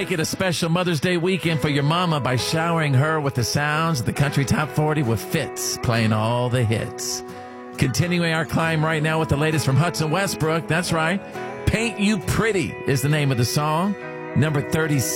Make it a special Mother's Day weekend for your mama by showering her with the sounds of the Country Top 40 with Fitz, playing all the hits. Continuing our climb right now with the latest from Hudson Westbrook. That's right. Paint You Pretty is the name of the song. Number 36.